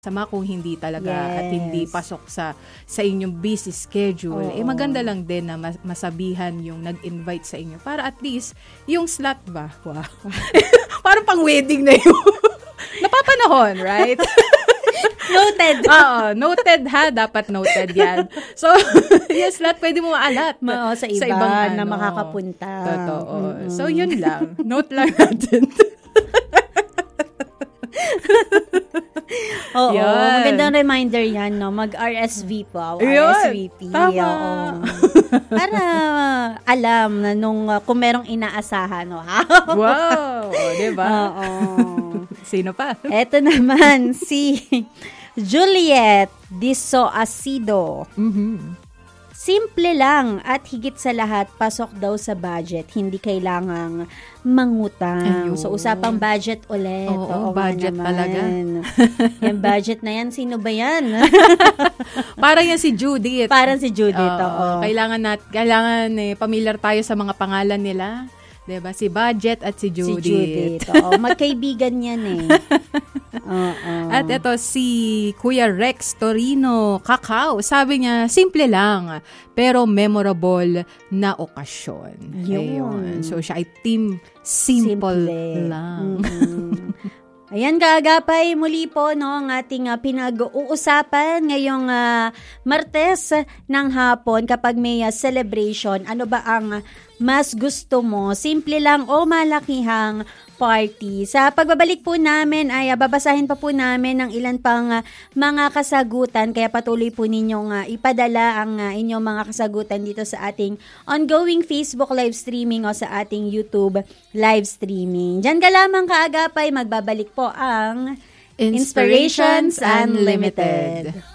sama kung hindi talaga at hindi pasok sa inyong busy schedule. Maganda lang din na masabihan yung nag-invite sa inyo para at least yung slot ba? Wow. Parang pang-wedding na yun. Napapanahon, right? Noted. Oo, noted ha. Dapat noted yan. So, yung slot pwede mo maalat. Sa ibang na makakapunta. Totoo. So, yun lang. Note lang natin. Oo, magandang reminder yan, no? Mag-RSV po. RSVP. Tama. Para alam na kung merong inaasahan, no? Wow! Diba? Oo. Sino pa? Eto naman, si Juliet Disoacido. Simple lang at higit sa lahat, pasok daw sa budget. Hindi kailangang mangutang. Ayun. So, usapang budget ulit. Oo, budget talaga. Yung budget na yan, sino ba yan? Parang yan si Judith. Parang si Judith, oo. Kailangan familiar tayo sa mga pangalan nila. Diba? Si Budget at si Judith. Si Judith, oo. Magkaibigan yan eh. At ito si Kuya Rex Torino Kakao. Sabi niya, simple lang, pero memorable na okasyon. Ayun. So siya ay team simple lang. Ayan, kaagapay, muli po no, ang ating pinag-uusapan ngayong Martes ng hapon kapag may celebration. Ano ba ang mas gusto mo? Simple lang o malakihang party? Sa pagbabalik po namin ay babasahin pa po namin ng ilan pang mga kasagutan. Kaya patuloy po ninyong ipadala ang inyong mga kasagutan dito sa ating ongoing Facebook live streaming o sa ating YouTube live streaming. Diyan ka lamang kaagapay, magbabalik po ang Inspirations Unlimited.